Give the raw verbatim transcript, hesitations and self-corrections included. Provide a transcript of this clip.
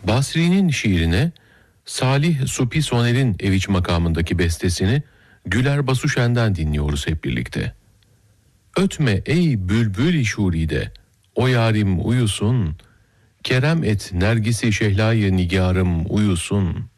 Basri'nin şiirine Salih Supi Soner'in Eviç makamındaki bestesini Güler Basuşen'den dinliyoruz hep birlikte. Ötme ey bülbül-i şuride, o yarim uyusun, kerem et nergisi şehlayı nigarım uyusun.